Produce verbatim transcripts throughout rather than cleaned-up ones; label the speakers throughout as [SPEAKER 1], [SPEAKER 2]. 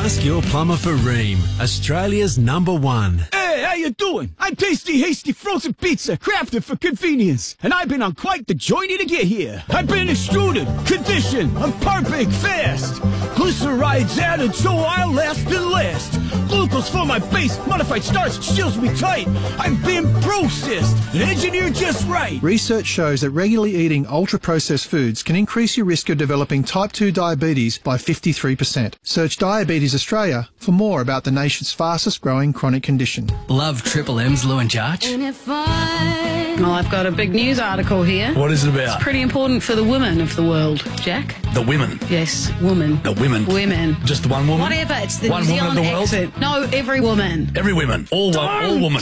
[SPEAKER 1] Ask your plumber for Ream, Australia's number one.
[SPEAKER 2] Hey, how you doing? I'm Tasty Hasty Frozen Pizza, crafted for convenience. And I've been on quite the journey to get here. I've been extruded, conditioned, I'm perfect fast. Glycerides added so I'll last and last. Glucose for my base, modified starch seals me tight. I've been processed, and engineered just right.
[SPEAKER 3] Research shows that regularly eating ultra-processed foods can increase your risk of developing type two diabetes by fifty-three percent. Search Diabetes Australia for more about the nation's fastest growing chronic condition.
[SPEAKER 4] Love Triple M's Lou and Jarch?
[SPEAKER 5] Well, I've got a big news article here.
[SPEAKER 4] What is it about?
[SPEAKER 5] It's pretty important for the women of the world, Jack.
[SPEAKER 4] The women?
[SPEAKER 5] Yes, woman.
[SPEAKER 4] The women?
[SPEAKER 5] Women.
[SPEAKER 4] Just the one woman?
[SPEAKER 5] Whatever, it's the
[SPEAKER 4] one
[SPEAKER 5] New
[SPEAKER 4] woman
[SPEAKER 5] Zealand
[SPEAKER 4] of the world?
[SPEAKER 5] accent. No, every woman.
[SPEAKER 4] Every woman. All, wo- all women.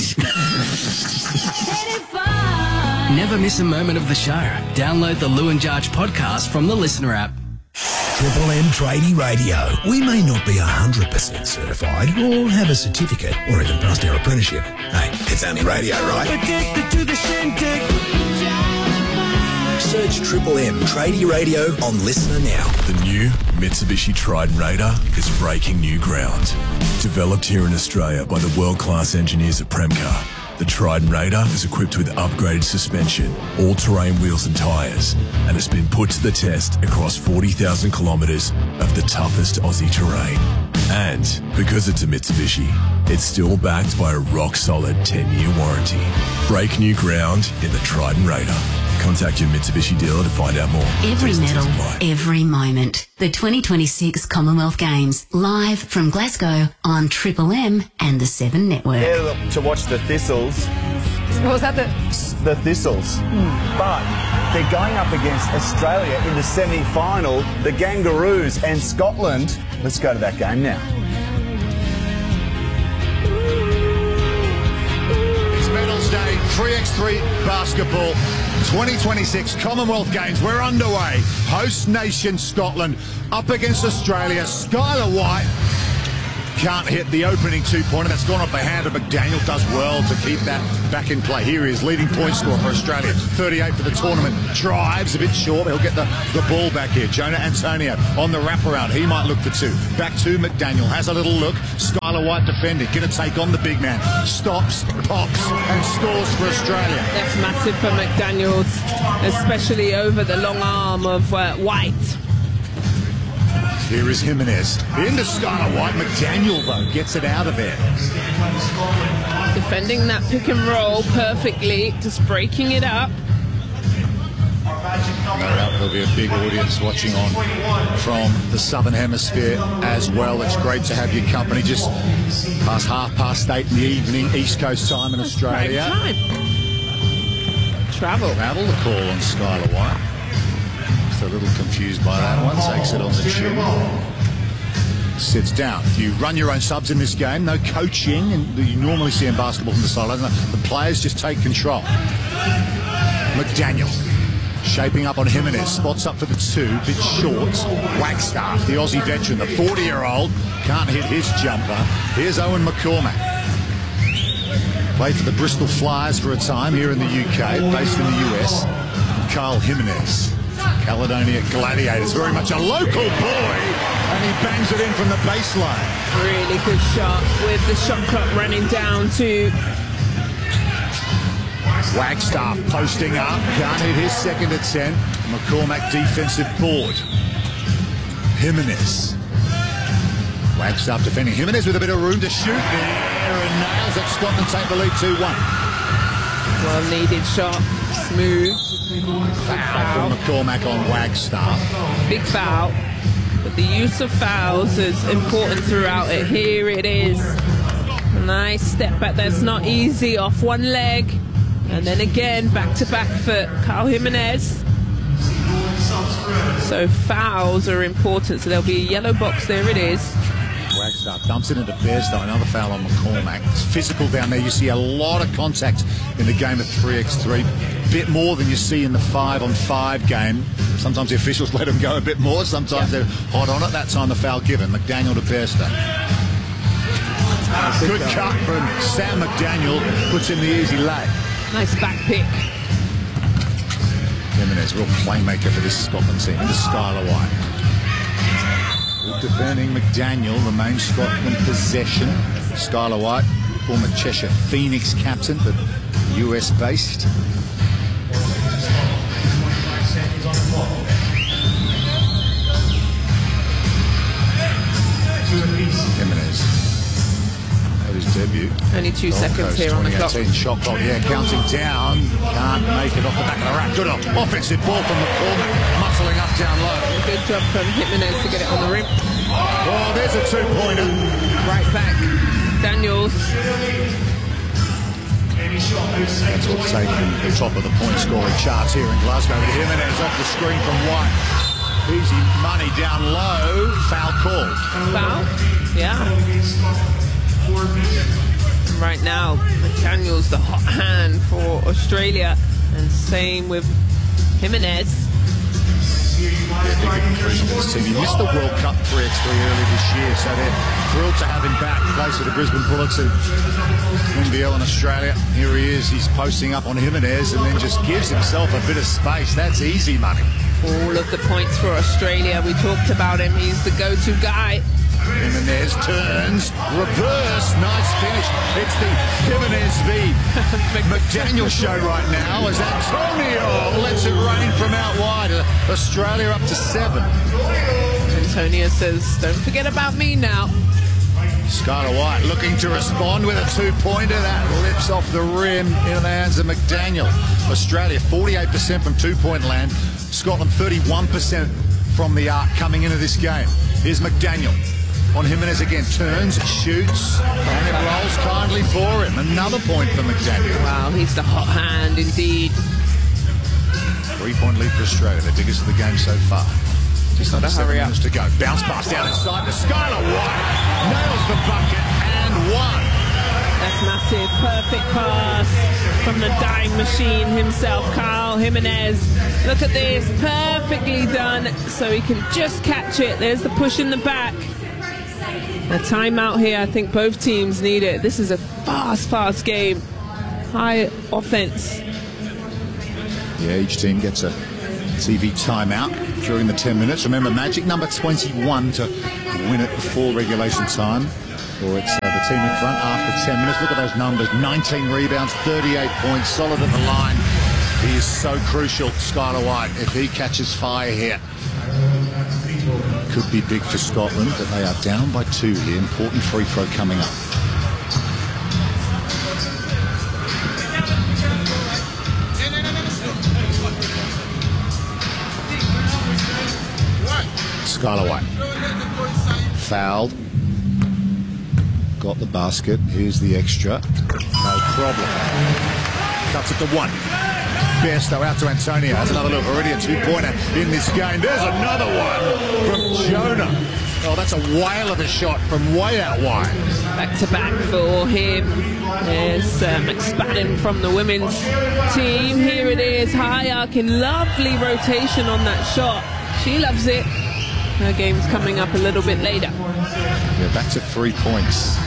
[SPEAKER 4] Never miss a moment of the show. Download the Lou and Jarch podcast from the Listener app.
[SPEAKER 6] Triple M Tradie Radio. We may not be one hundred percent certified or have a certificate or even passed our apprenticeship. Hey, it's only radio, right?
[SPEAKER 2] Addicted to the shindig.
[SPEAKER 6] Search Triple M Tradie Radio on Listener now.
[SPEAKER 7] The new Mitsubishi Trident Raider is breaking new ground. Developed here in Australia by the world-class engineers at Premcar, the Trident Raider is equipped with upgraded suspension, all-terrain wheels and tyres, and has been put to the test across forty thousand kilometres of the toughest Aussie terrain. And because it's a Mitsubishi, it's still backed by a rock-solid ten-year warranty. Break new ground in the Trident Raider. Contact your Mitsubishi dealer to find out more.
[SPEAKER 8] Every medal, every moment. The twenty twenty-six Commonwealth Games, live from Glasgow on Triple M and the Seven Network.
[SPEAKER 9] Yeah, to watch the Thistles.
[SPEAKER 10] What was that? The,
[SPEAKER 9] the Thistles. Mm. But they're going up against Australia in the semi-final, the Kangaroos and Scotland. Let's go to that game now.
[SPEAKER 11] It's Medals Day, three by three basketball. twenty twenty-six Commonwealth Games, we're underway. Host nation Scotland up against Australia. Skylar White can't hit the opening two-pointer. That's gone off the hand of McDaniel. Does well to keep that back in play. Here he is, leading point scorer for Australia. thirty-eight for the tournament. Drives a bit short. He'll get the, the ball back here. Jonah Antonio on the wraparound. He might look for two. Back to McDaniel. Has a little look. Skylar White defending. Going to take on the big man. Stops, pops, and scores for Australia.
[SPEAKER 12] That's massive for McDaniels, especially over the long arm of uh, White.
[SPEAKER 11] Here is Jimenez. Into Skylar White. McDaniel, though, gets it out of there.
[SPEAKER 12] Defending that pick and roll perfectly, just breaking it up.
[SPEAKER 11] No doubt there'll be a big audience watching on from the Southern Hemisphere as well. It's great to have your company just past half past eight in the evening, East Coast time in Australia.
[SPEAKER 12] Time. Travel.
[SPEAKER 11] Travel, the call on Skylar White. Just a little confused by that one. Takes it on the chin. Sits down. You run your own subs in this game. No coaching, and you normally see in basketball from the sideline. The players just take control. McDaniel shaping up on Jimenez. Spots up for the two. Bit short. Wagstaff, the Aussie veteran, the forty-year-old, can't hit his jumper. Here's Owen McCormack. Played for the Bristol Flyers for a time here in the U K, based in the U S. Carl Jimenez. Caledonia Gladiators, very much a local boy, and he bangs it in from the baseline.
[SPEAKER 12] Really good shot with the shot clock running down to
[SPEAKER 11] Wagstaff posting up, can't hit his second at ten. McCormack defensive board. Jimenez. Wagstaff defending. Jimenez with a bit of room to shoot there and nails it. Scotland take the lead two one.
[SPEAKER 12] Well needed shot, smooth.
[SPEAKER 11] Foul, foul from McCormack on Wagstaff.
[SPEAKER 12] Big foul, but the use of fouls is important throughout it. Here it is. Nice step back, that's not easy, off one leg. And then again, back to back for Carl Jimenez. So fouls are important, so there'll be a yellow box, there it is.
[SPEAKER 11] Wagstaff dumps it into Bairstow, another foul on McCormack. It's physical down there. You see a lot of contact in the game of three by three. Bit more than you see in the five on five game. Sometimes the officials let them go a bit more. Sometimes yep. they're hot on it. That time the foul given. McDaniel to Bairstow. Good cut from Sam McDaniel. Puts in the easy lay.
[SPEAKER 12] Nice back pick.
[SPEAKER 11] Jimenez, real playmaker for this Scotland team. Into Skylar White. Good defending. McDaniel remains Scotland possession. Skylar White, former Cheshire Phoenix captain, but U S based. Jimenez. His debut.
[SPEAKER 12] Only two
[SPEAKER 11] Gold
[SPEAKER 12] seconds
[SPEAKER 11] Coast
[SPEAKER 12] here on the clock.
[SPEAKER 11] Shot clock, yeah, counting down. Can't make it off the back of the rack. Good off. Offensive ball from McCormack, muscling up down low.
[SPEAKER 12] Good job from Jimenez to get it on the rim.
[SPEAKER 11] Oh, there's a two-pointer.
[SPEAKER 12] Right back. Daniels.
[SPEAKER 11] That's what's taken the top of the point scoring charts here in Glasgow. But Jimenez off the screen from White. Easy money down low. Foul called.
[SPEAKER 12] Foul? Yeah. Right now, McDaniel's the hot hand for Australia, and same with Jimenez.
[SPEAKER 11] He missed the World Cup three by three earlier this year, so they're thrilled to have him back. Plays for the Brisbane Bullets in N B L in Australia. Here he is, he's posting up on Jimenez and then just gives himself a bit of space. That's easy money.
[SPEAKER 12] All of the points for Australia. We talked about him. He's the go-to guy.
[SPEAKER 11] Jimenez turns, reverse, nice finish. It's the Jimenez v McDaniel show right now as Antonio lets it rain from out wide. Australia up to seven.
[SPEAKER 12] Antonio says, don't forget about me now.
[SPEAKER 11] Skylar White looking to respond with a two-pointer. That lips off the rim in the hands of McDaniel. Australia forty-eight percent from two-point land. Scotland thirty-one percent from the arc coming into this game. Here's McDaniel. On Jimenez again, turns, shoots, and it rolls kindly for him. Another point for McDaniel.
[SPEAKER 12] Wow, he's the hot hand indeed.
[SPEAKER 11] Three-point lead for Australia, the biggest of the game so far. Just under seven minutes to go. Bounce pass down inside to Skylar White. Nails the bucket and one.
[SPEAKER 12] That's massive. Perfect pass from the dying machine himself, Carl Jimenez. Look at this. Perfectly done. So he can just catch it. There's the push in the back. A timeout here. I think both teams need it. This is a fast, fast game. High offense.
[SPEAKER 11] Yeah, each team gets a T V timeout during the ten minutes. Remember, magic number twenty-one to win it before regulation time. Or it's uh, the team in front after ten minutes. Look at those numbers. nineteen rebounds, thirty-eight points, solid at the line. He is so crucial, Skylar White. If he catches fire here, could be big for Scotland, but they are down by two here. Important free throw coming up. Skylar White. Fouled. Got the basket. Here's the extra. No problem. Cuts it to one. Bairstow out to Antonio. Has another look. Already a two-pointer in this game. There's another one from Jonah. Oh, that's a whale of a shot from way out wide.
[SPEAKER 12] Back-to-back for him. There's uh, McSpadden from the women's team. Here it is. High arcing. Lovely rotation on that shot. She loves it. Her game's coming up a little bit later.
[SPEAKER 11] Yeah, back to three points.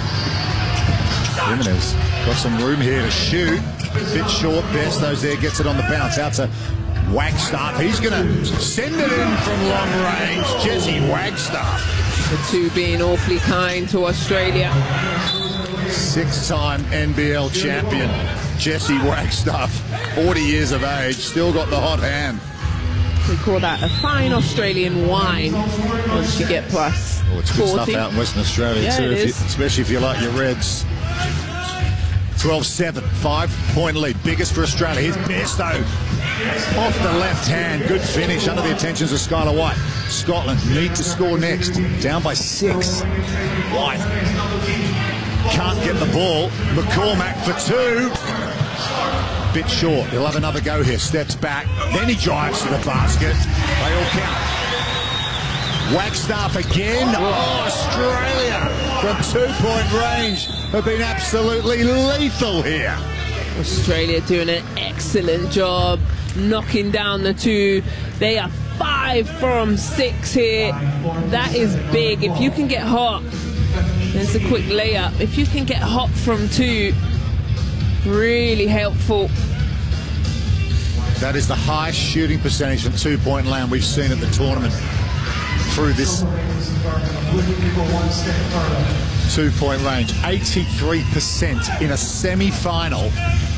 [SPEAKER 11] Jimenez got some room here to shoot. Bit short. Bairstow's there, gets it on the bounce. Out to Wagstaff. He's going to send it in from long range. Jesse Wagstaff.
[SPEAKER 12] The two being awfully kind to Australia.
[SPEAKER 11] Six-time N B L champion Jesse Wagstaff, forty years of age, still got the hot hand.
[SPEAKER 12] We call that a fine Australian wine once you get plus
[SPEAKER 11] Oh, it's good
[SPEAKER 12] forty.
[SPEAKER 11] stuff out in Western Australia
[SPEAKER 12] Yeah,
[SPEAKER 11] too,
[SPEAKER 12] it
[SPEAKER 11] if you,
[SPEAKER 12] is.
[SPEAKER 11] especially if you like your Reds. twelve seven, five-point lead, biggest for Australia. Here's Bairstow off the left hand. Good finish under the attentions of Skylar White. Scotland need to score next. Down by six. White can't get the ball. McCormack for two. Bit short. He'll have another go here. Steps back. Then he drives to the basket. They all count. Wagstaff again. Oh, Australia from two-point range have been absolutely lethal here.
[SPEAKER 12] Australia doing an excellent job knocking down the two. They are five from six here. That is big. If you can get hot, there's a quick layup. If you can get hot from two, really helpful.
[SPEAKER 11] That is the highest shooting percentage from two-point land we've seen at the tournament through this Two-point range, eighty-three percent in a semi-final.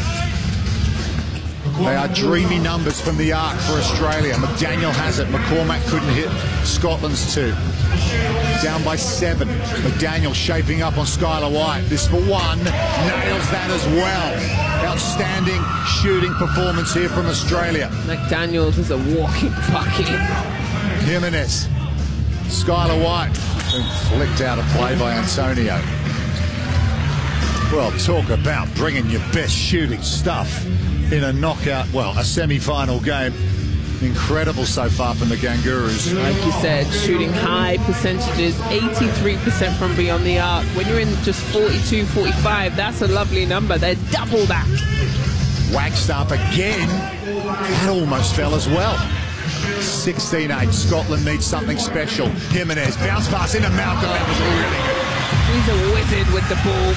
[SPEAKER 11] They are dreamy numbers from the arc for Australia. McDaniel has it. McCormack couldn't hit Scotland's two. Down by seven. McDaniel shaping up on Skylar White. This for one. Nails that as well. Outstanding shooting performance here from Australia.
[SPEAKER 12] McDaniels is a walking bucket.
[SPEAKER 11] Jimenez. Skylar White. Been flicked out of play by Antonio. Well, talk about bringing your best shooting stuff in a knockout, well, a semi-final game. Incredible so far from the Kangaroos.
[SPEAKER 12] Like you said, shooting high percentages, eighty-three percent from beyond the arc. When you're in just forty-two, forty-five, that's a lovely number. They're double that.
[SPEAKER 11] Wagstaff again. That almost fell as well. sixteen eight. Scotland needs something special. Jimenez, bounce pass into Malcolm. That was really good.
[SPEAKER 12] He's a wizard with the ball.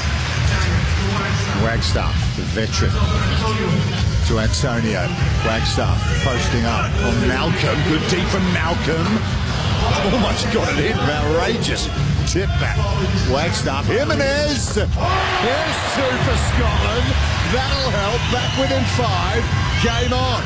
[SPEAKER 11] Wagstaff, the veteran, to Antonio. Wagstaff posting up on Malcolm. Good deep from Malcolm. Almost got it in. Outrageous. Tip back. Wagstaff. Jimenez. Here's two for Scotland. That'll help. Back within five. Game on.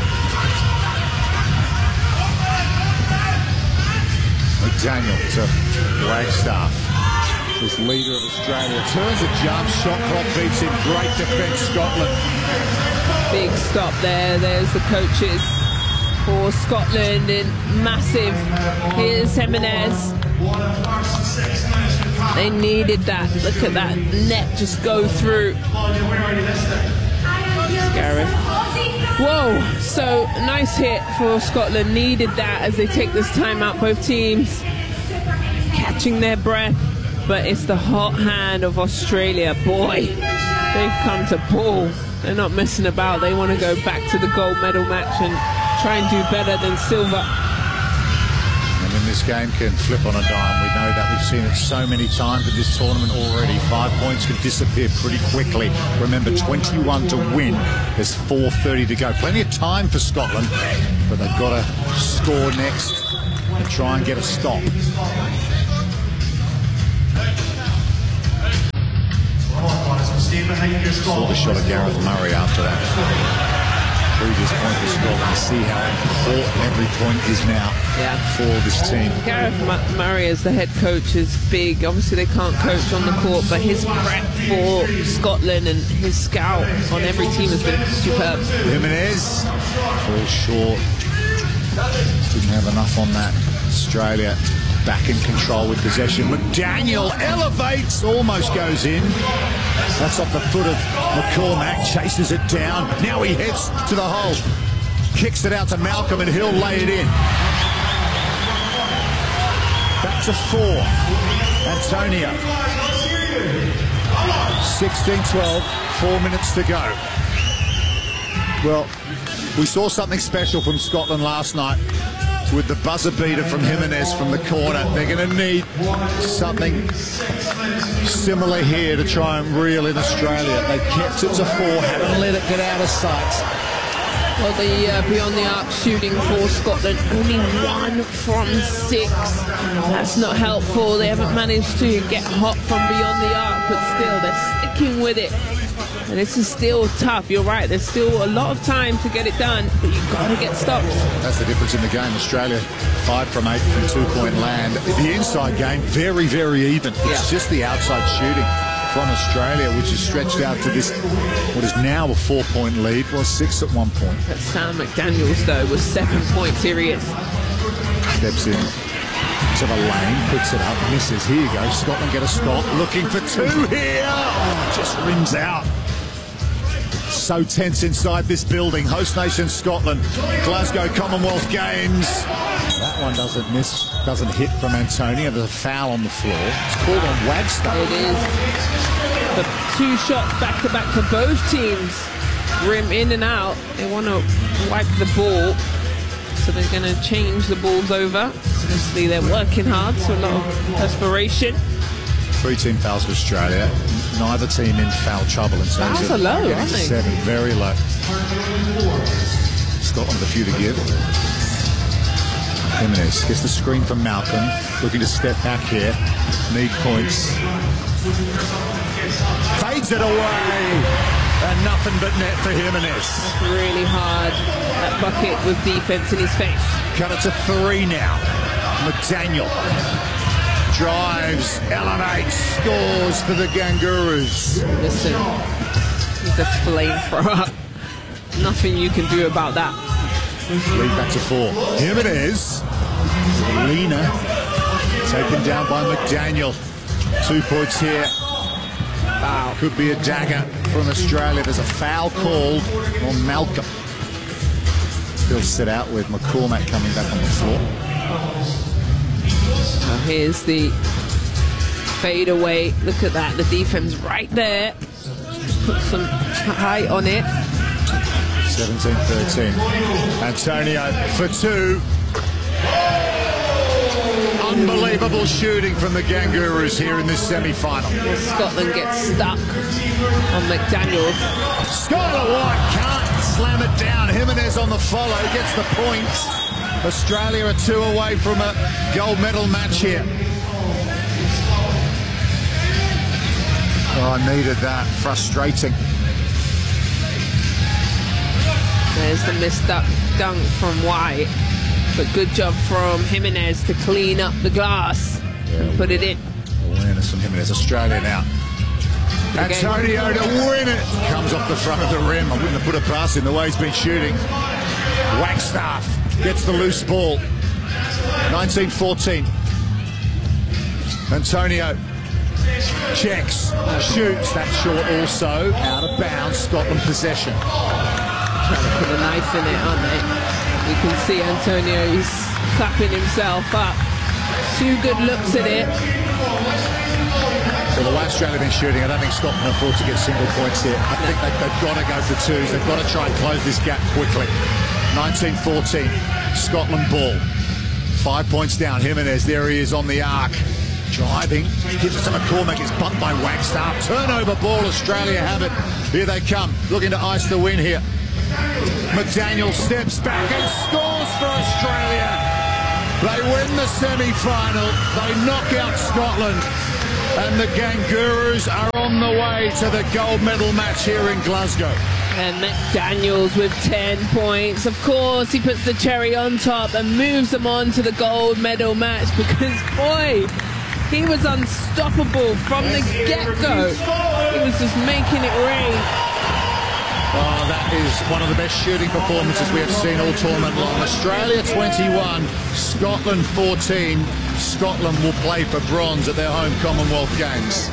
[SPEAKER 11] McDaniel to Wagstaff. This leader of Australia turns a jump, shot clock beats him. Great defence, Scotland.
[SPEAKER 12] Big stop there. There's the coaches for Scotland and massive. Here's Jimenez. They needed that. Look at that net just go through. Gareth. Whoa, so nice hit for Scotland. Needed that as they take this time out, both teams catching their breath. But it's the hot hand of Australia. Boy, they've come to ball. They're not messing about. They want to go back to the gold medal match and try and do better than silver.
[SPEAKER 11] And then this game can flip on a dime. We know that. We've seen it so many times in this tournament already. Five points can disappear pretty quickly. Remember, twenty-one to win. There's four thirty to go. Plenty of time for Scotland, but they've got to score next and try and get a stop. Saw the shot of Gareth Murray after that previous point for Scotland. See how important every point is now
[SPEAKER 12] yeah.
[SPEAKER 11] for this team.
[SPEAKER 12] Gareth Murray as the head coach is big. Obviously they can't coach on the court, but his prep for Scotland and his scout on every team has been superb.
[SPEAKER 11] Jimenez falls short. Didn't have enough on that. Australia back in control with possession. McDaniel elevates, almost goes in. That's off the foot of McCormack, chases it down. Now he heads to the hole. Kicks it out to Malcolm and he'll lay it in. Back to four. Antonio. sixteen twelve, four minutes to go. Well, we saw something special from Scotland last night with the buzzer beater from Jimenez from the corner. They're going to need something similar here to try and reel in Australia. They kept it to four, haven't let it get out of sight.
[SPEAKER 12] Well, the uh, beyond the arc shooting for Scotland, only one from six. That's not helpful. They haven't managed to get hot from beyond the arc, but still they're sticking with it. And this is still tough. You're right. There's still a lot of time to get it done, but you've got to get stops.
[SPEAKER 11] That's the difference in the game. Australia, five from eight from two-point land. The inside game, very, very even. It's
[SPEAKER 12] yeah.
[SPEAKER 11] just the outside shooting from Australia, which is stretched out to this, what is now a four-point lead. Was six at one point.
[SPEAKER 12] But Sam McDaniels, though, was seven points. Here he is.
[SPEAKER 11] Steps in to the lane, puts it up, misses. Here you go. Scotland get a stop. Looking for two here. Oh, just rims out. So tense inside this building. Host nation Scotland, Glasgow Commonwealth Games. That one doesn't miss, doesn't hit from Antonio. There's a foul on the floor. It's called on Wagstaff.
[SPEAKER 12] It is. The two shots back to back for both teams. Rim in and out. They want to wipe the ball, so they're going to change the balls over. Obviously, they're working hard, so a lot of perspiration.
[SPEAKER 11] Three team fouls for Australia. Neither team in foul trouble in terms
[SPEAKER 12] Fouls
[SPEAKER 11] of
[SPEAKER 12] are low,
[SPEAKER 11] getting
[SPEAKER 12] aren't
[SPEAKER 11] to
[SPEAKER 12] they?
[SPEAKER 11] seven. Very low. Scotland with a few to give. Jimenez gets the screen from Malcolm, looking to step back here. Need points. Fades it away. And nothing but net for Jimenez.
[SPEAKER 12] That's really hard. That bucket with defense in his face.
[SPEAKER 11] Cut it to three now. McDaniel drives, elevates, scores for the Kangaroos.
[SPEAKER 12] Listen, he's a flamethrower. Nothing you can do about that.
[SPEAKER 11] Lead back to four. Jimenez, Lena, taken down by McDaniel. Two points here.
[SPEAKER 12] Foul.
[SPEAKER 11] Could be a dagger from Australia. There's a foul called on Malcolm. He'll sit out with McCormack coming back on the floor.
[SPEAKER 12] Now here's the fade away. Look at that. The defense right there. Put some height on it.
[SPEAKER 11] seventeen thirteen. Antonio for two. Unbelievable shooting from the Kangaroos here in this semi-final.
[SPEAKER 12] Scotland gets stuck on McDaniel.
[SPEAKER 11] Skylar White can't slam it down. Jimenez on the follow, gets the point. Australia are two away from a gold medal match here. Oh, I needed that. Frustrating.
[SPEAKER 12] There's the missed up dunk from White. But good job from Jimenez to clean up the glass yeah, and put it in.
[SPEAKER 11] Awareness from Jimenez. Australia now. Antonio to win it. Comes off the front of the rim. I wouldn't have put a pass in the way he's been shooting. Wagstaff gets the loose ball. nineteen fourteen. Antonio checks, shoots. That short also. Out of bounds. Scotland possession.
[SPEAKER 12] Trying to put a knife in it, aren't they? You can see Antonio, he's clapping himself up. Two good looks at it.
[SPEAKER 11] So the way Australia have been shooting, I don't think Scotland can afford to get single points here. I think they, they've got to go for twos. They've got to try and close this gap quickly. nineteen fourteen, Scotland ball. Five points down. Jimenez, there he is on the arc. Driving, gives it to McCormack. It's bumped by Wagstaff. Turnover ball, Australia have it. Here they come, looking to ice the win here. McDaniel steps back and scores for Australia. They win the semi-final. They knock out Scotland. And the Kangaroos are on the way to the gold medal match here in Glasgow.
[SPEAKER 12] And McDaniels with ten points. Of course, he puts the cherry on top and moves them on to the gold medal match because, boy, he was unstoppable from the get-go. He was just making it rain.
[SPEAKER 11] Oh, that is one of the best shooting performances we have seen all tournament long. Australia twenty-one, Scotland fourteen. Scotland will play for bronze at their home Commonwealth Games.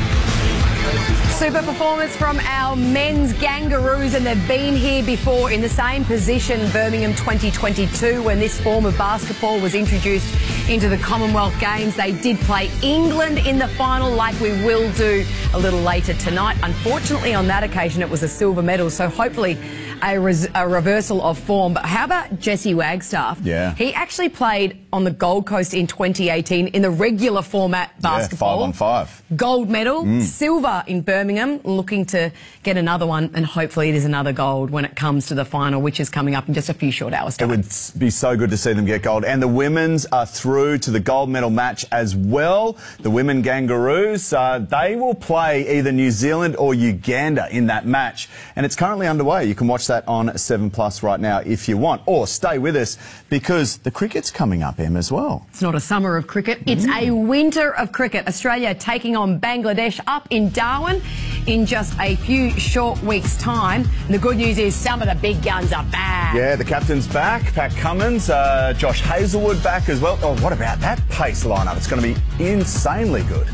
[SPEAKER 10] Super performance from our men's Kangaroos, and they've been here before in the same position, Birmingham twenty twenty-two, when this form of basketball was introduced into the Commonwealth Games. They did play England in the final, like we will do a little later tonight. Unfortunately, on that occasion, it was a silver medal, so hopefully a, res a reversal of form. But how about Jesse Wagstaff?
[SPEAKER 9] Yeah.
[SPEAKER 10] He actually played on the Gold Coast in twenty eighteen in the regular format basketball.
[SPEAKER 9] Yeah, five on five.
[SPEAKER 10] Gold medal,
[SPEAKER 9] Mm.
[SPEAKER 10] silver in Birmingham, looking to get another one, and hopefully it is another gold when it comes to the final, which is coming up in just a few short hours' time.
[SPEAKER 9] It would be so good to see them get gold. And the women's are through to the gold medal match as well. The women Kangaroos, uh, they will play either New Zealand or Uganda in that match. And it's currently underway. You can watch that on seven plus right now if you want. Or stay with us because the cricket's coming up, Em, as well.
[SPEAKER 10] It's not a summer of cricket, it's mm. a winter of cricket. Australia taking on Bangladesh up in Darwin in just a few short weeks' time. And the good news is some of the big guns are back.
[SPEAKER 9] Yeah, the captain's back, Pat Cummins, uh, Josh Hazlewood back as well. Oh, what about that pace lineup? It's going to be insanely good.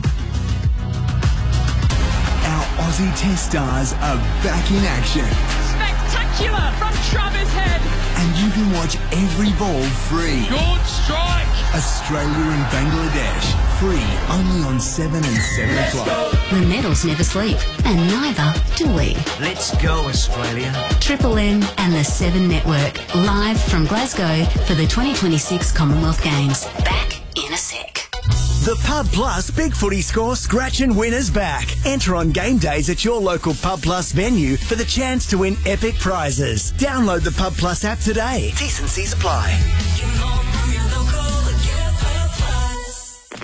[SPEAKER 1] Our Aussie Test stars are back in action.
[SPEAKER 13] Spectacular from Travis Head.
[SPEAKER 1] And you can watch every ball free.
[SPEAKER 13] Good strike.
[SPEAKER 1] Australia and Bangladesh, free only on seven and seven o'clock.
[SPEAKER 8] The medals never sleep, and neither do we.
[SPEAKER 14] Let's go, Australia.
[SPEAKER 8] Triple M and the Seven Network, live from Glasgow for the twenty twenty-six Commonwealth Games. Back in a sec.
[SPEAKER 14] The Pub Plus Big Footy Score Scratch and Winners back. Enter on game days at your local Pub Plus venue for the chance to win epic prizes. Download the Pub Plus app today. T and C's apply.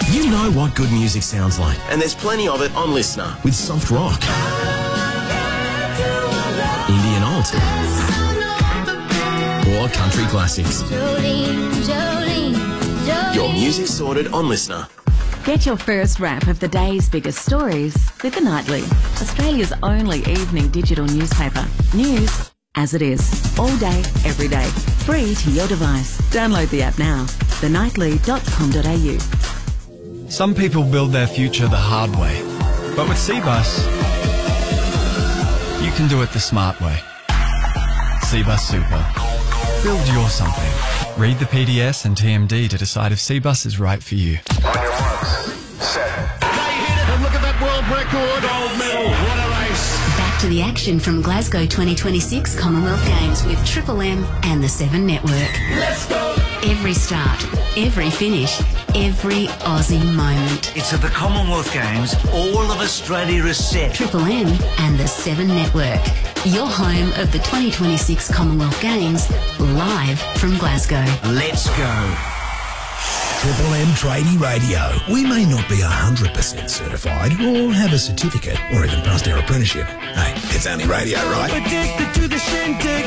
[SPEAKER 4] You know what good music sounds like, and there's plenty of it on Listener. With soft rock, Indian alt, or country classics. Your music sorted on Listener.
[SPEAKER 15] Get your first wrap of the day's biggest stories with The Nightly, Australia's only evening digital newspaper. News as it is, all day, every day, free to your device. Download the app now, the nightly dot com dot a u.
[SPEAKER 16] Some people build their future the hard way, but with Cbus, you can do it the smart way. Cbus Super. Build your something. Read the P D S and T M D to decide if Cbus is right for you.
[SPEAKER 11] On your marks, set. They hit it, and look at that world record. Gold medal, what a race.
[SPEAKER 8] Back to the action from Glasgow twenty twenty-six Commonwealth Games with Triple M and the Seven Network.
[SPEAKER 11] Let's go.
[SPEAKER 8] Every start, every finish, every Aussie moment.
[SPEAKER 17] It's at the Commonwealth Games. All of Australia is set.
[SPEAKER 8] Triple M and the Seven Network. Your home of the twenty twenty-six Commonwealth Games, live from Glasgow.
[SPEAKER 17] Let's go.
[SPEAKER 6] Triple M Tradie Radio. We may not be one hundred percent certified or have a certificate or even passed our apprenticeship. Hey, it's only radio, right?
[SPEAKER 14] Addicted to the shindig.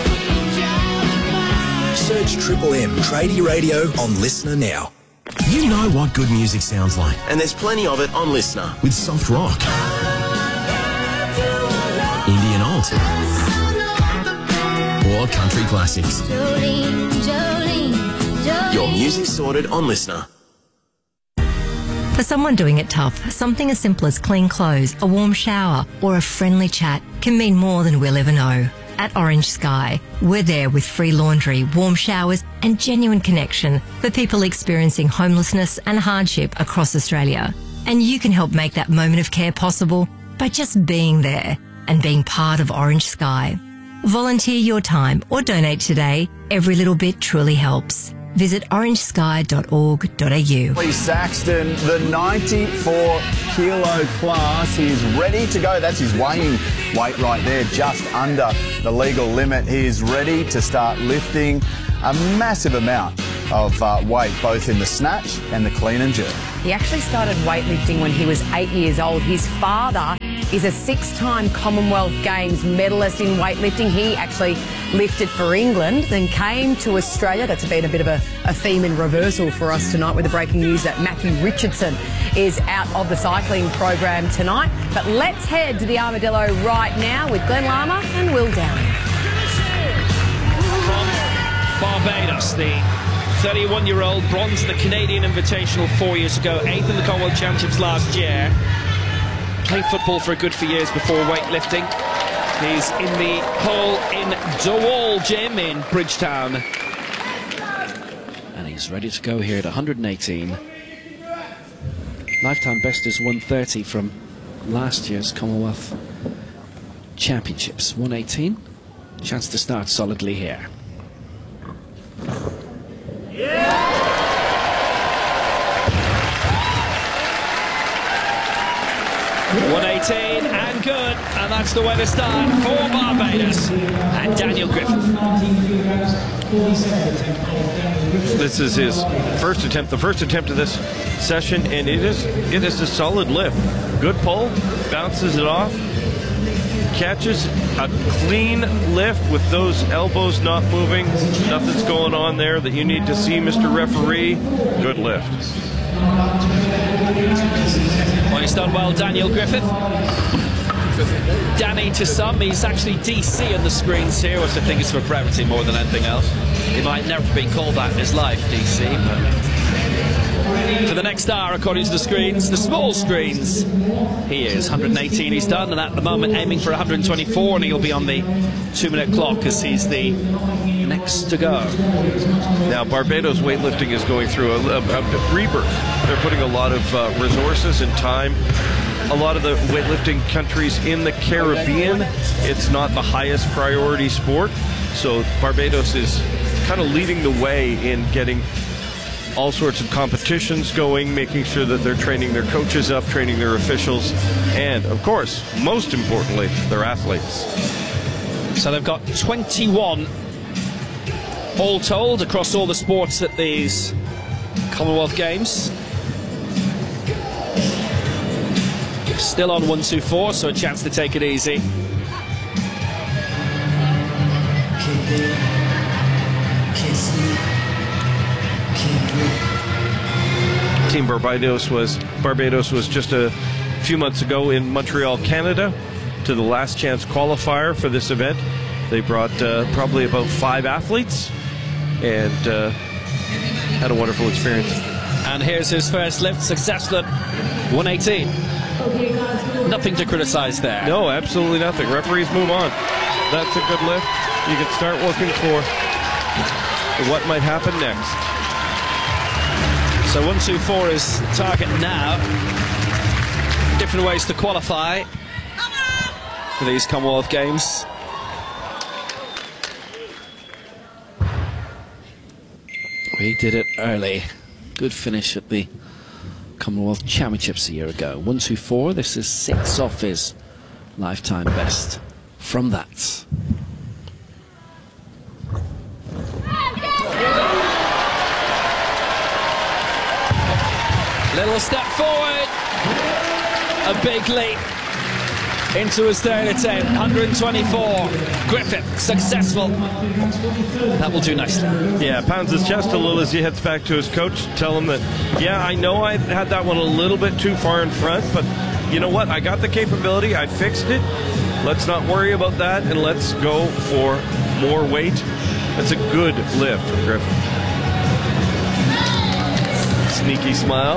[SPEAKER 6] Search Triple M Tradie Radio on Listener now.
[SPEAKER 4] You know what good music sounds like, and there's plenty of it on Listener. With soft rock, Indian alt, or country classics.
[SPEAKER 8] Jolene, Jolene, Jolene.
[SPEAKER 4] Your music sorted on Listener.
[SPEAKER 18] For someone doing it tough, something as simple as clean clothes, a warm shower, or a friendly chat can mean more than we'll ever know. At Orange Sky, we're there with free laundry, warm showers, and genuine connection for people experiencing homelessness and hardship across Australia. And you can help make that moment of care possible by just being there and being part of Orange Sky. Volunteer your time or donate today. Every little bit truly helps. Visit orange sky dot org dot a u.
[SPEAKER 9] Lee Saxton, the ninety-four kilo class, he is ready to go. That's his weighing weight right there, just under the legal limit. He is ready to start lifting a massive amount of uh, weight, both in the snatch and the clean and jerk.
[SPEAKER 10] He actually started weightlifting when he was eight years old. His father is a six-time Commonwealth Games medalist in weightlifting. He actually lifted for England, then came to Australia. That's been a bit of a, a theme in reversal for us tonight with the breaking news that Matthew Richardson is out of the cycling program tonight. But let's head to the Armadillo right now with Glenn Lama and Will Downing.
[SPEAKER 19] From Barbados, the thirty-one-year-old bronze the Canadian Invitational four years ago, eighth in the Commonwealth Championships last year. Played football for a good few years before weightlifting. He's in the hole in Dowall Gym in Bridgetown. And he's ready to go here at one hundred eighteen. Lifetime best is one thirty from last year's Commonwealth Championships. one eighteen. Chance to start solidly here. one eighteen and good, and that's the way to start for Barbados and Daniel Griffith.
[SPEAKER 20] This is his first attempt, the first attempt of this session, and it is it is a solid lift. Good pull, bounces it off, catches a clean lift with those elbows not moving. Nothing's going on there that you need to see, Mister Referee. Good lift.
[SPEAKER 19] Well, he's done well, Daniel Griffith. Danny to some, he's actually D C on the screens here, which I think is for brevity more than anything else. He might never be called that in his life, D C, but for the next hour, according to the screens, the small screens, he is one hundred eighteen he's done, and at the moment aiming for one hundred twenty-four, and he'll be on the two-minute clock as he's the next to go.
[SPEAKER 20] Now, Barbados weightlifting is going through a, a, a rebirth. They're putting a lot of uh, resources and time. A lot of the weightlifting countries in the Caribbean, it's not the highest priority sport. So Barbados is kind of leading the way in getting all sorts of competitions going, making sure that they're training their coaches up, training their officials, and, of course, most importantly, their athletes.
[SPEAKER 19] So they've got twenty-one all told across all the sports at these Commonwealth Games. Still on one two four, so a chance to take it easy.
[SPEAKER 20] Team Barbados was Barbados was just a few months ago in Montreal, Canada, to the last chance qualifier for this event. They brought uh, probably about five athletes and uh, had a wonderful experience.
[SPEAKER 19] And here's his first lift, successful at one eighteen. Nothing to criticize there.
[SPEAKER 20] No, absolutely nothing. Referees move on. That's a good lift. You can start looking for what might happen next.
[SPEAKER 19] So one two four is target now. Different ways to qualify for these Commonwealth Games. We did it early. Good finish at the Commonwealth Championships a year ago. one two four, this is six off his lifetime best from that. Little step forward, a big leap into his third attempt, one twenty-four. Griffith, successful. That will do nicely.
[SPEAKER 20] Yeah, pounds his chest a little as he heads back to his coach, tell him that, yeah, I know I had that one a little bit too far in front, but you know what? I got the capability, I fixed it. Let's not worry about that, and let's go for more weight. That's a good lift from Griffith. Sneaky smile.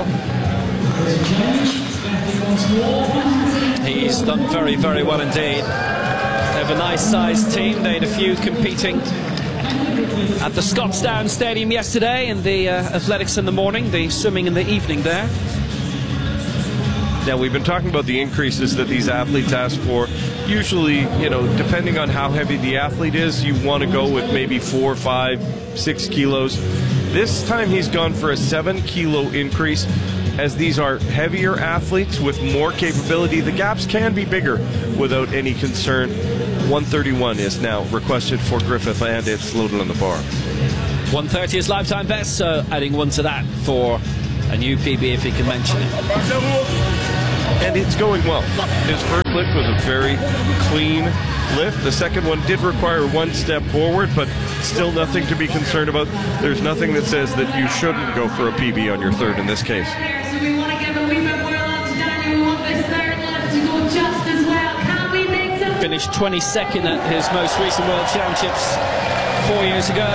[SPEAKER 19] He's done very, very well indeed. They have a nice sized team. They had a few competing at the Scotstown Stadium yesterday, and the uh, athletics in the morning, the swimming in the evening there.
[SPEAKER 20] Now, we've been talking about the increases that these athletes ask for. Usually, you know, depending on how heavy the athlete is, you want to go with maybe four, five, six kilos. This time he's gone for a seven kilo increase. As these are heavier athletes with more capability, the gaps can be bigger without any concern. one thirty-one is now requested for Griffith, and it's loaded on the bar.
[SPEAKER 19] one thirty is lifetime best, so adding one to that for a new P B if he can mention it.
[SPEAKER 20] And it's going well. His first lift was a very clean lift. The second one did require one step forward, but still nothing to be concerned about. There's nothing that says that you shouldn't go for a P B on your third in this case.
[SPEAKER 13] We want to give a wee bit more love to Daniel. We want this third lift to go just as well. Can we make some?
[SPEAKER 19] Finished twenty-second at his most recent World Championships four years ago.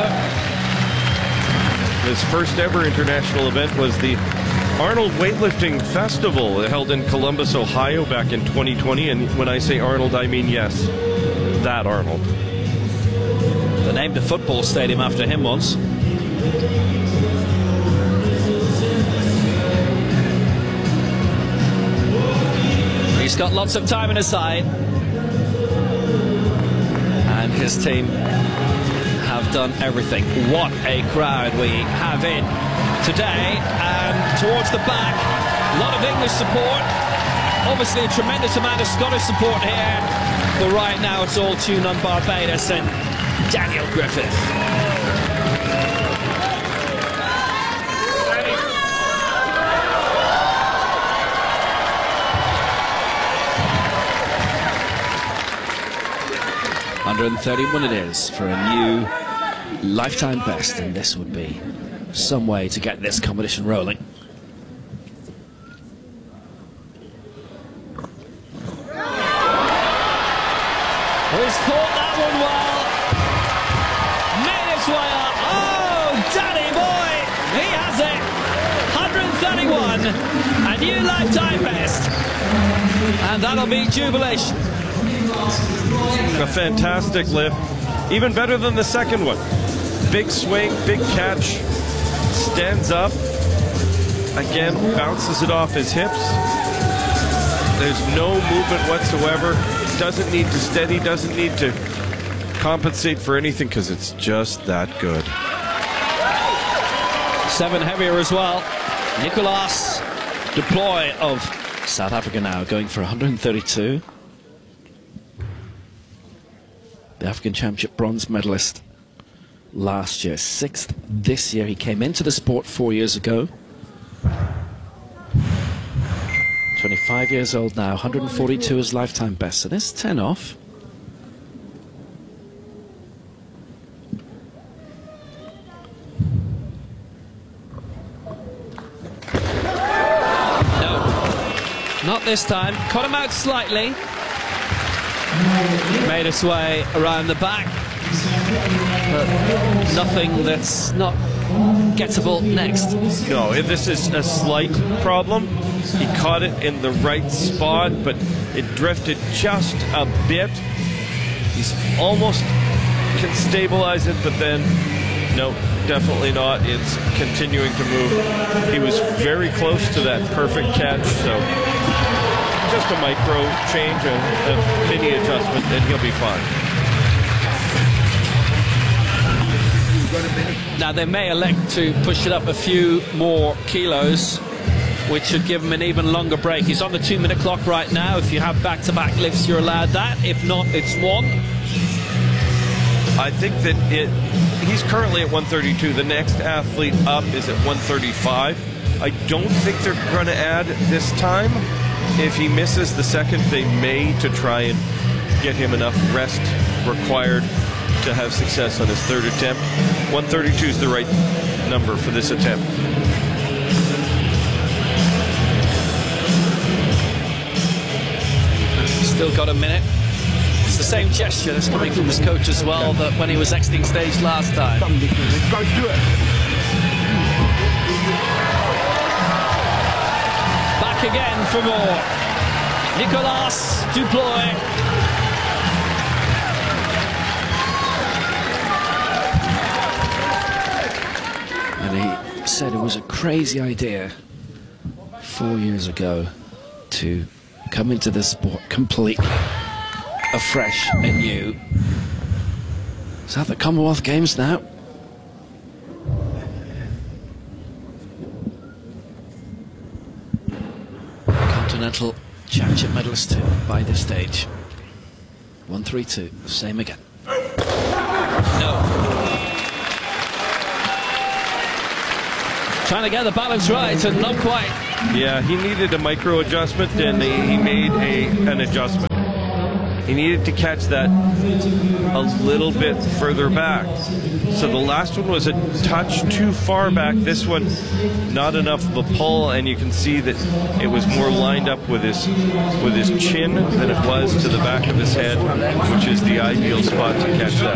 [SPEAKER 20] His first ever international event was the Arnold Weightlifting Festival held in Columbus, Ohio back in twenty twenty. And when I say Arnold, I mean, yes, that Arnold.
[SPEAKER 19] They named a football stadium after him once. He's got lots of time on his side. And his team have done everything. What a crowd we have in today. And towards the back, a lot of English support. Obviously a tremendous amount of Scottish support here. But right now it's all tuned on Barbados and Daniel Griffith. one thirty-one it is for a new lifetime best, and this would be some way to get this competition rolling. He's fought that one well. Made its way up. Oh, Danny boy, he has it. one thirty-one, a new lifetime best. And that'll be jubilation.
[SPEAKER 20] A fantastic lift, even better than the second one. Big swing, big catch, stands up, again bounces it off his hips. There's no movement whatsoever, doesn't need to steady, doesn't need to compensate for anything because it's just that good.
[SPEAKER 19] Seven heavier as well. Nicolas Deploy of South Africa now going for one thirty-two. The African Championship bronze medalist last year, sixth this year. He came into the sport four years ago. twenty-five years old now, one hundred forty-two is lifetime best. So this ten off. Not this time. Caught him out slightly. Made his way around the back. But nothing that's not gettable next.
[SPEAKER 20] No, this is a slight problem. He caught it in the right spot, but it drifted just a bit. He's almost can stabilize it, but then no, definitely not. It's continuing to move. He was very close to that perfect catch, so just a micro change, a, a mini adjustment, and he'll be fine.
[SPEAKER 19] Now they may elect to push it up a few more kilos, which should give him an even longer break. He's on the two-minute clock right now. If you have back-to-back lifts, you're allowed that. If not, it's one.
[SPEAKER 20] I think that it. He's currently at one thirty-two. The next athlete up is at one thirty-five. I don't think they're going to add this time. If he misses the second, they may to try and get him enough rest required to have success on his third attempt. one thirty-two is the right number for this attempt.
[SPEAKER 19] Still got a minute. It's the same gesture that's coming from his coach as well that when he was exiting stage last time.
[SPEAKER 2] Go do it.
[SPEAKER 19] Back again for more. Nicolas Duploy. And he said it was a crazy idea four years ago to come into this sport completely afresh and new. Is that the Commonwealth Games now? Continental Championship medalist too by this stage. one three two, same again. No. Trying to get the balance right and not quite.
[SPEAKER 20] Yeah, he needed a micro adjustment, and he, he made a an adjustment. He needed to catch that a little bit further back. So the last one was a touch too far back. This one, not enough of a pull, and you can see that it was more lined up with his with his chin than it was to the back of his head, which is the ideal spot to catch that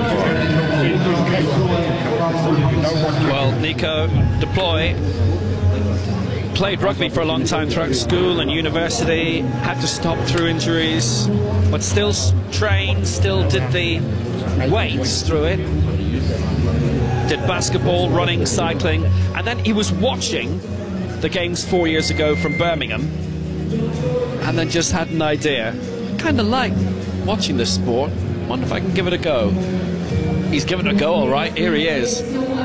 [SPEAKER 20] ball.
[SPEAKER 19] Well, Nico Duploy played rugby for a long time throughout school and university, had to stop through injuries, but still trained, still did the weights through it, did basketball, running, cycling, and then he was watching the games four years ago from Birmingham, and then just had an idea. Kind of like watching this sport, wonder if I can give it a go. He's given it a go, all right, here he is.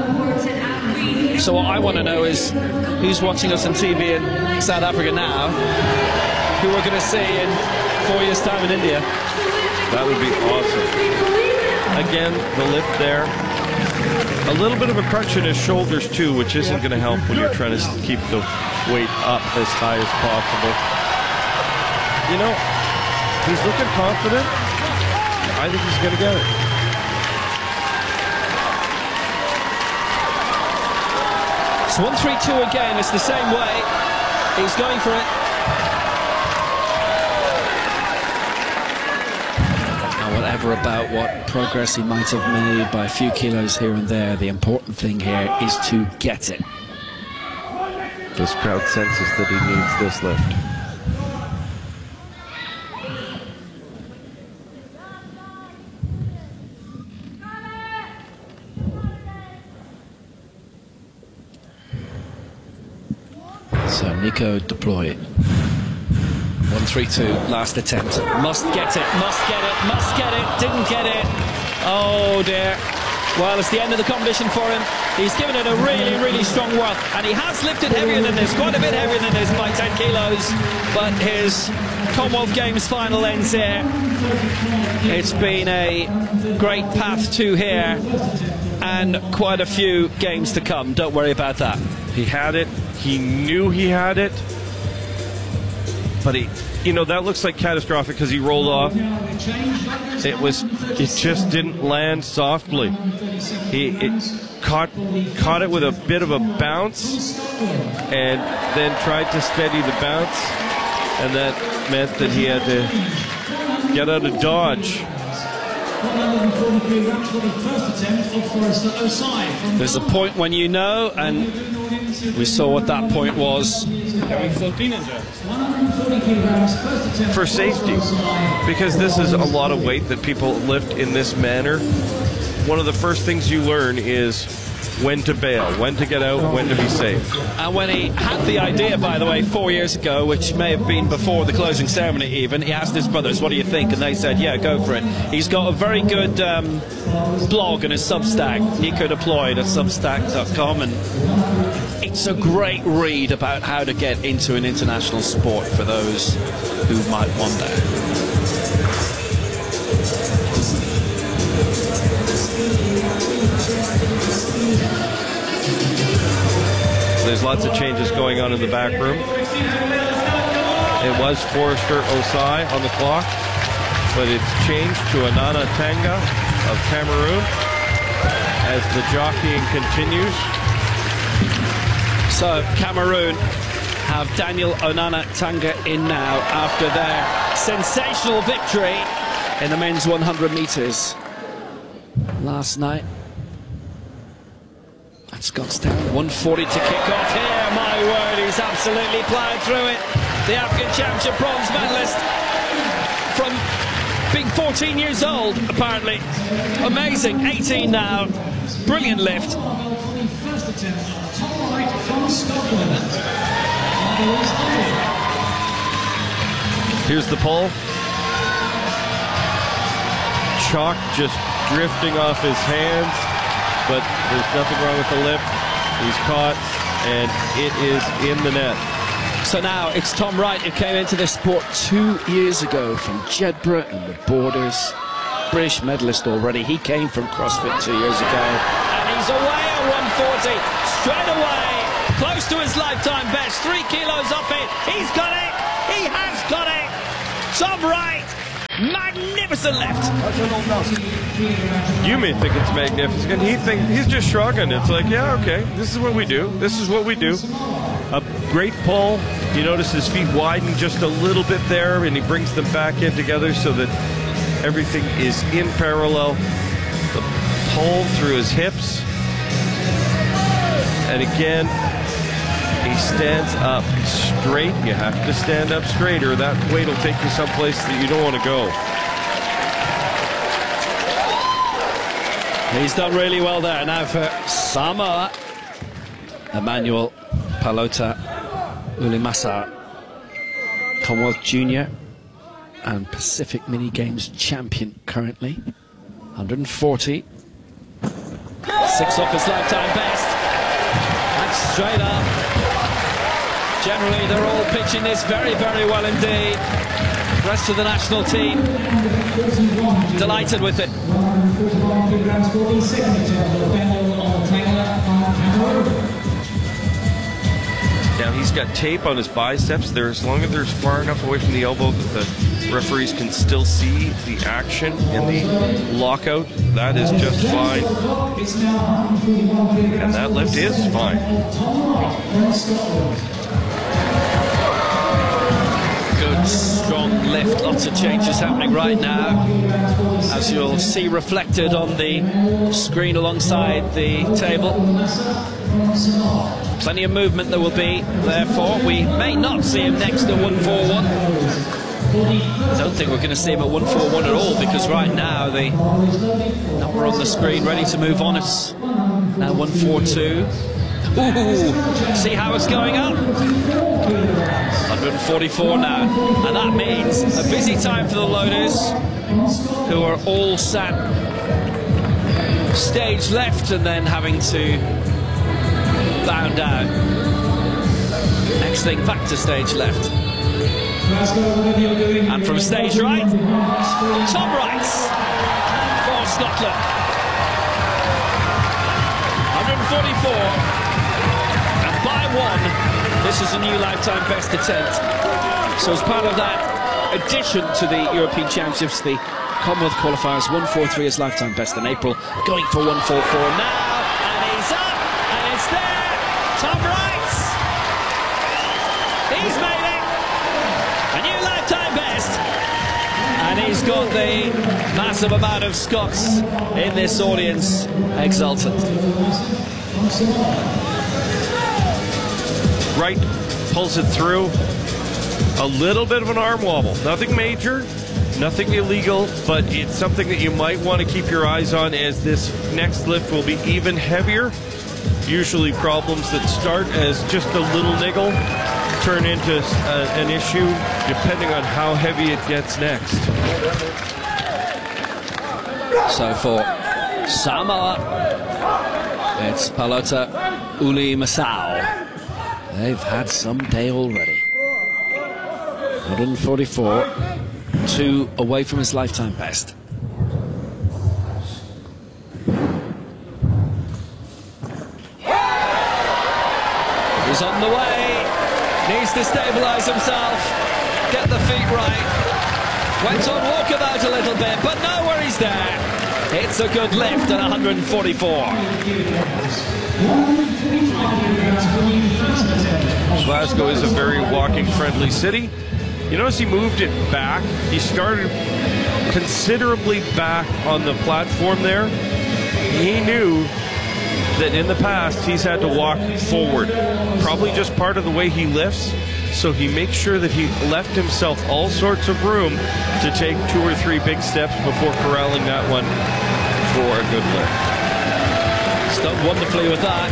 [SPEAKER 19] So what I want to know is who's watching us on T V in South Africa now, who we're going to see in four years' time in India.
[SPEAKER 20] That would be awesome. Again, the lift there. A little bit of a crunch in his shoulders too, which isn't going to help when you're trying to keep the weight up as high as possible. You know, he's looking confident. I think he's going to get it.
[SPEAKER 19] So one three two again, it's the same way. He's going for it. Now, whatever about what progress he might have made by a few kilos here and there, the important thing here is to get it.
[SPEAKER 20] This crowd senses that he needs this lift.
[SPEAKER 19] So Nico Duploy, one three two, last attempt. Must get it, must get it, must get it, didn't get it. Oh dear. Well, it's the end of the competition for him. He's given it a really, really strong whirl, and he has lifted heavier than this, quite a bit heavier than this by ten kilos, but his Commonwealth Games final ends here. It's been a great path to here, and quite a few games to come. Don't worry about that.
[SPEAKER 20] He had it. He knew he had it. but he, you know, that looks like catastrophic because he rolled off. It was, it just didn't land softly. He it caught caught it with a bit of a bounce, and then tried to steady the bounce, and that meant that he had to get out of dodge.
[SPEAKER 19] There's a point when you know, and we saw what that point was.
[SPEAKER 20] For safety, because this is a lot of weight that people lift in this manner. One of the first things you learn is when to bail, when to get out, when to be safe.
[SPEAKER 19] And when he had the idea, by the way, four years ago, which may have been before the closing ceremony even, he asked his brothers, what do you think? And they said, yeah, go for it. He's got a very good um, blog on his Substack, Nico Deployed at substack dot com, and it's a great read about how to get into an international sport for those who might wonder.
[SPEAKER 20] There's lots of changes going on in the back room. It was Forrester Osai on the clock, but it's changed to Onana Tanga of Cameroon as the jockeying continues.
[SPEAKER 19] So Cameroon have Daniel Onana Tanga in now after their sensational victory in the men's one hundred metres last night. Scottstown, one forty to kick off here. My word, he's absolutely ploughed through it. The African Championship bronze medalist from being fourteen years old, apparently. Amazing, eighteen now. Brilliant lift.
[SPEAKER 20] Here's the pole. Chalk just drifting off his hands. But there's nothing wrong with the lift. He's caught, and it is in the net.
[SPEAKER 19] So now it's Tom Wright who came into this sport two years ago from Jedburgh and the Borders. British medalist already. He came from CrossFit two years ago. And he's away at one forty. Straight away. Close to his lifetime best. Three kilos off it. He's got it. He has got it. Tom Wright. Magnificent lift.
[SPEAKER 20] You may think it's magnificent. He think he's just shrugging. It's like, yeah, okay, this is what we do. This is what we do. A great pull. You notice his feet widen just a little bit there, and he brings them back in together so that everything is in parallel. The pull through his hips, and again, he stands up straight. You have to stand up straight, or that weight will take you someplace that you don't want to go.
[SPEAKER 19] He's done really well there. Now for Samoa, Emmanuel Palota Ulimasa, Commonwealth Junior and Pacific Mini Games champion currently. one forty. Six off his lifetime best. And straight up. Generally, they're all pitching this very, very well indeed. The rest of the national team delighted with it.
[SPEAKER 20] Now he's got tape on his biceps. There, as long as they're far enough away from the elbow that the referees can still see the action in the lockout, that is just fine. And that lift is fine.
[SPEAKER 19] Good, strong lift. Lots of changes happening right now, as you'll see reflected on the screen alongside the table. Plenty of movement there will be, therefore. We may not see him next to one forty-one. I don't think we're going to see him at one forty-one at all, because right now the number on the screen ready to move on is now one forty-two. Ooh, see how it's going up? one forty-four now, and that means a busy time for the loaders, who are all sat stage left and then having to bound down. Next thing, back to stage left. And from stage right, Tom Wright for Scotland. one forty-four. And by one, this is a new lifetime best attempt. So as part of that addition to the European Championships, the Commonwealth qualifiers, one four three is lifetime best in April, going for one four four now, and he's up, and it's there, Tom Wright! He's made it! A new lifetime best! And he's got the massive amount of Scots in this audience exultant.
[SPEAKER 20] Wright pulls it through. A little bit of an arm wobble. Nothing major, nothing illegal, but it's something that you might want to keep your eyes on, as this next lift will be even heavier. Usually problems that start as just a little niggle turn into uh, an issue depending on how heavy it gets next.
[SPEAKER 19] So for Samoa, it's Palota Uli Masao. They've had some day already. one forty-four, two away from his lifetime best. He's on the way, needs to stabilise himself, get the feet right. Went on walkabout a little bit, but no worries there. It's a good lift at one forty-four.
[SPEAKER 20] Glasgow is a very walking-friendly city. You notice he moved it back. He started considerably back on the platform there. He knew that in the past he's had to walk forward, probably just part of the way he lifts. So he makes sure that he left himself all sorts of room to take two or three big steps before corralling that one for a good lift.
[SPEAKER 19] He's done wonderfully with that.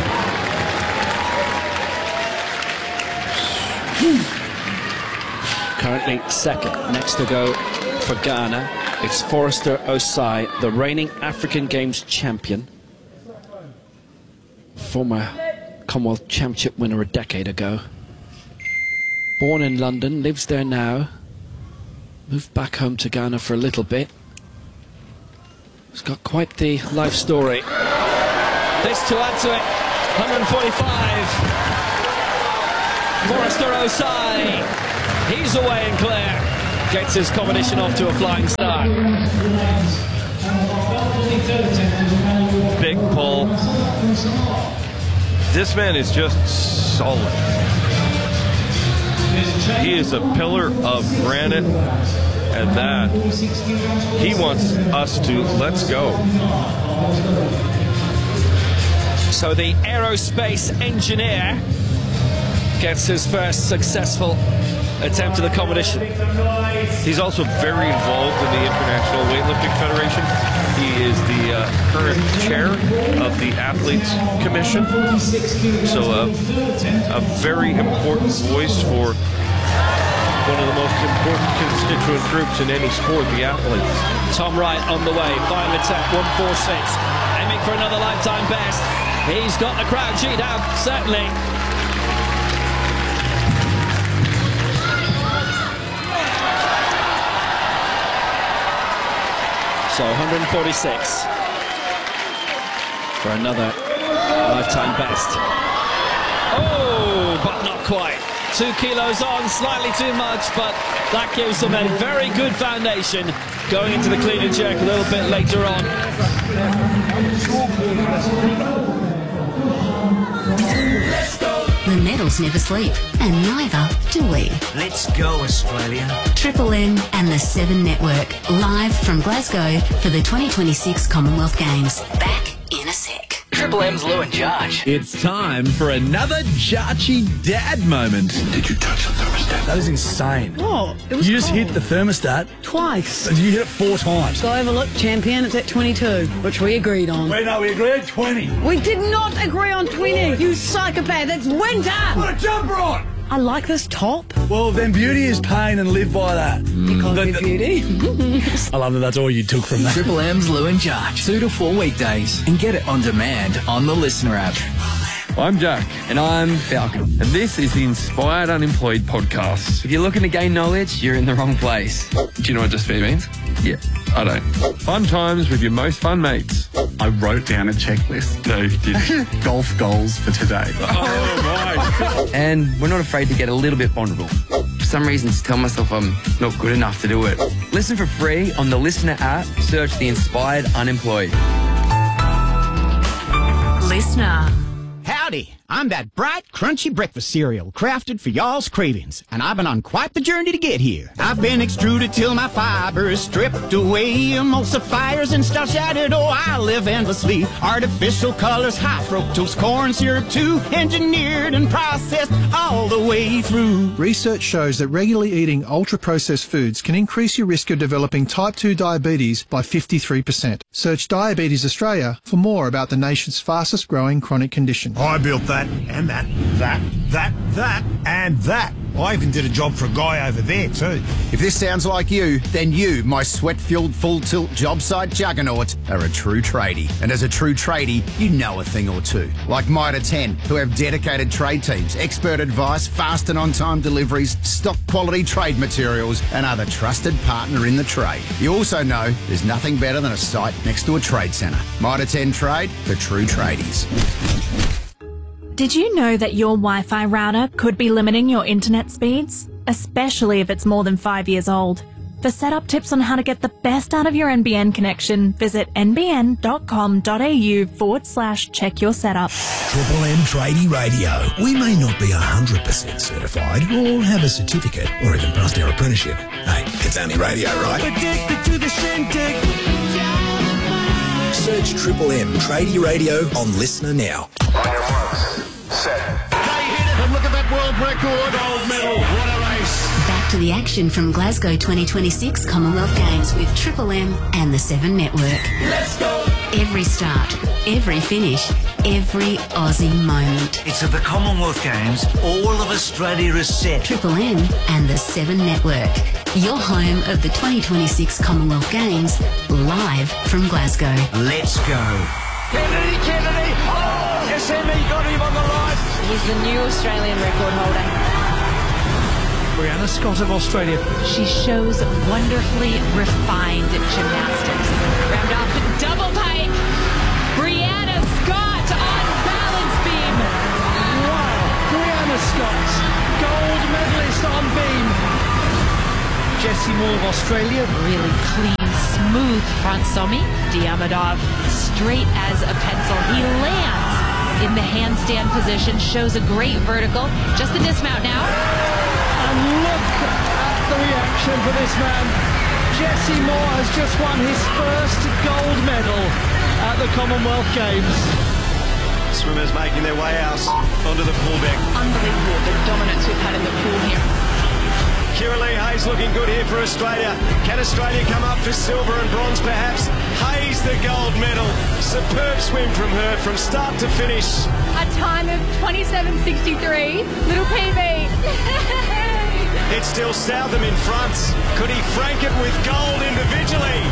[SPEAKER 19] Currently second, next to go for Ghana. It's Forrester Osai, the reigning African Games champion. Former Commonwealth Championship winner a decade ago. Born in London, lives there now. Moved back home to Ghana for a little bit. He's got quite the life story. This to add to it, one forty-five. Forrester Osai, he's away and clear. Gets his competition off to a flying start.
[SPEAKER 20] Big pull. This man is just solid. He is a pillar of granite, and that he wants us to let's go.
[SPEAKER 19] So the aerospace engineer gets his first successful attempt at the competition.
[SPEAKER 20] He's also very involved in the International Weightlifting Federation. He is the uh, current chair of the Athletes Commission. So uh, a very important voice for one of the most important constituent groups in any sport, the athletes.
[SPEAKER 19] Tom Wright on the way, final attempt, one forty-six, aiming for another lifetime best. He's got the crowd G'd out, certainly. So one forty-six for another lifetime best. Oh, but not quite. Two kilos on, slightly too much, but that gives them a very good foundation going into the clean and jerk a little bit later on.
[SPEAKER 8] The medals never sleep, and neither do we.
[SPEAKER 17] Let's go, Australia.
[SPEAKER 8] Triple M and the Seven Network, live from Glasgow for the twenty twenty-six Commonwealth Games. Back in a sec.
[SPEAKER 4] Triple M's Lou and Jarch.
[SPEAKER 1] It's time for another Jarchy Dad moment. Did you touch the thermostat? That is insane.
[SPEAKER 5] Oh, it was
[SPEAKER 1] You just
[SPEAKER 5] cold.
[SPEAKER 1] hit the thermostat.
[SPEAKER 5] Twice.
[SPEAKER 1] You hit it four times.
[SPEAKER 5] Go overlook, champion, it's at twenty-two, which we agreed on.
[SPEAKER 1] Wait, no, we agreed twenty.
[SPEAKER 5] We did not agree on twenty, you psychopath. It's winter.
[SPEAKER 1] Put a jumper on.
[SPEAKER 5] I like this top.
[SPEAKER 1] Well, then beauty is pain and live by that.
[SPEAKER 5] Because
[SPEAKER 1] The-
[SPEAKER 5] of
[SPEAKER 1] the-
[SPEAKER 5] beauty.
[SPEAKER 1] I love that that's all you took from that.
[SPEAKER 4] Triple M's Lou and Jarch. Two to four weekdays. And get it on demand on the Listener app.
[SPEAKER 21] I'm Jack. And I'm Falcon. And this is the Inspired Unemployed podcast. If you're looking to gain knowledge, you're in the wrong place. Do you know what just be means? Yeah, I don't. Fun times with your most fun mates.
[SPEAKER 22] I wrote down a checklist.
[SPEAKER 21] No, you didn't.
[SPEAKER 22] Golf goals for today.
[SPEAKER 21] Oh, my. And we're not afraid to get a little bit vulnerable. some reason just tell myself I'm not good enough to do it. Listen for free on the Listener app. Search The Inspired Unemployed.
[SPEAKER 2] Listener. Howdy, I'm that bright, crunchy breakfast cereal crafted for y'all's cravings, and I've been on quite the journey to get here. I've been extruded till my fiber is stripped away, emulsifiers and starch added, oh, I live endlessly. Artificial colors, high fructose corn syrup too, engineered and processed all the way through.
[SPEAKER 3] Research shows that regularly eating ultra-processed foods can increase your risk of developing type two diabetes by fifty-three percent. Search Diabetes Australia for more about the nation's fastest growing chronic condition.
[SPEAKER 6] I built that, and that, that, that, that, and that. I even did a job for a guy over there too.
[SPEAKER 7] If this sounds like you, then you, my sweat-filled full-tilt job site juggernaut, are a true tradie. And as a true tradie, you know a thing or two. Like Mitre ten, who have dedicated trade teams, expert advice, fast and on-time deliveries, stock quality trade materials, and are the trusted partner in the trade. You also know there's nothing better than a site next to a trade centre. Mitre ten Trade for true tradies.
[SPEAKER 23] Did you know that your Wi-Fi router could be limiting your internet speeds? Especially if it's more than five years old. For setup tips on how to get the best out of your N B N connection, visit nbn.com.au forward slash check your setup.
[SPEAKER 6] Triple M Tradie Radio. We may not be one hundred percent certified or have a certificate or even passed our apprenticeship. Hey, it's only radio, right?
[SPEAKER 2] Addicted to the shindig.
[SPEAKER 6] Search Triple M Tradie Radio on Listener now.
[SPEAKER 11] Set. They hit it, and look at that world record. Gold medal. What a race.
[SPEAKER 8] Back to the action from Glasgow twenty twenty-six Commonwealth Games with Triple M and the Seven Network.
[SPEAKER 11] Let's go.
[SPEAKER 8] Every start, every finish, every Aussie moment.
[SPEAKER 17] It's at the Commonwealth Games. All of Australia is set.
[SPEAKER 8] Triple M and the Seven Network. Your home of the twenty twenty-six Commonwealth Games, live from Glasgow.
[SPEAKER 17] Let's go.
[SPEAKER 11] Kennedy, Kennedy. Oh, S M E got him on the line.
[SPEAKER 5] He's the new Australian record holder.
[SPEAKER 24] Brianna Scott of Australia.
[SPEAKER 5] She shows wonderfully refined gymnastics. Round off the double pike. Brianna Scott on balance beam.
[SPEAKER 24] Wow, Brianna Scott, gold medalist on beam. Jessie Moore of Australia.
[SPEAKER 5] Really clean, smooth front somi. Diamondov straight as a pencil. He lands in the handstand position, shows a great vertical. Just the dismount now.
[SPEAKER 24] And look at the reaction for this man. Jessie Moore has just won his first gold medal at the Commonwealth Games.
[SPEAKER 11] Swimmers making their way out onto the pool deck.
[SPEAKER 5] Unbelievable, the dominance we've had in the pool here.
[SPEAKER 11] Kira Lee Hayes looking good here for Australia. Can Australia come up for silver and bronze perhaps? Hayes the gold medal. Superb swim from her from start to finish.
[SPEAKER 25] A time of twenty-seven sixty-three. Little P B.
[SPEAKER 11] It's still Southam in front. Could he frank it with gold individually?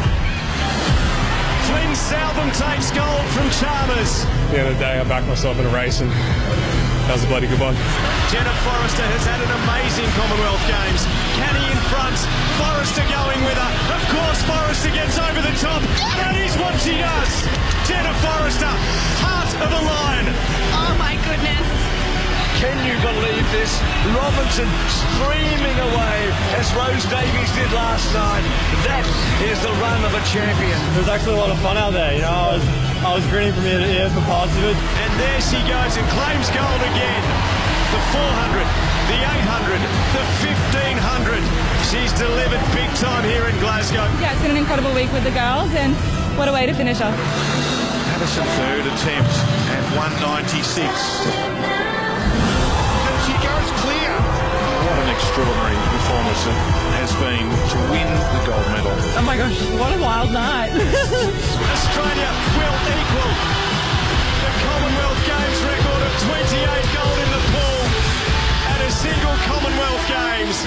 [SPEAKER 11] Flynn Southam takes gold from Chalmers.
[SPEAKER 26] At the end of the day, I backed myself in a race and that was a bloody good one.
[SPEAKER 11] Jenna Forrester has had an amazing Commonwealth Games. Canny in front, Forrester going with her. Of course, Forrester gets over the top. That is what she does. Jenna Forrester, heart of a lion.
[SPEAKER 25] Oh my goodness.
[SPEAKER 11] Can you believe this? Robinson streaming away as Rose Davies did last night. That is the run of a champion.
[SPEAKER 26] It was actually a lot of fun out there. You know, I was, I was grinning from ear to ear for parts of it.
[SPEAKER 11] And there she goes and claims gold again. The four hundred, the eight hundred, the fifteen hundred. She's delivered big time here in Glasgow.
[SPEAKER 25] Yeah, it's been an incredible week with the girls, and what a way to finish off.
[SPEAKER 11] Patterson third attempt at one ninety-six. She goes clear. What an extraordinary performance it has been to win the gold medal.
[SPEAKER 25] Oh my gosh, what a wild night.
[SPEAKER 11] Australia will equal the Commonwealth Games record of twenty-eight gold in the pool at a single Commonwealth Games.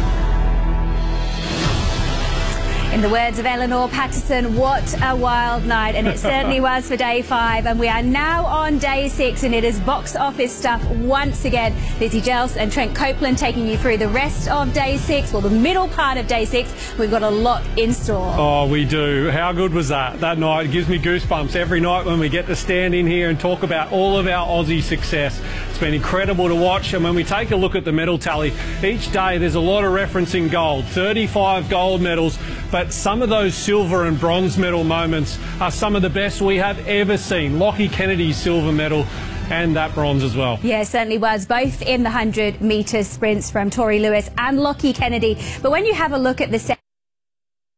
[SPEAKER 10] In the words of Eleanor Patterson, what a wild night, and it certainly was for day five. And we are now on day six, and it is box office stuff once again. Lizzie Jels and Trent Copeland taking you through the rest of day six, well, the middle part of day six. We've got a lot in store.
[SPEAKER 26] Oh, we do. How good was that? That night, it gives me goosebumps every night when we get to stand in here and talk about all of our Aussie success. It's
[SPEAKER 9] been incredible to watch, and when we take a look at the medal tally, each day there's a lot of referencing gold, thirty-five gold medals, but some of those silver and bronze medal moments are some of the best we have ever seen. Lockie Kennedy's silver medal and that bronze as well.
[SPEAKER 12] Yeah, certainly was, both in the one hundred metre sprints from Tori Lewis and Lockie Kennedy. But when you have a look at the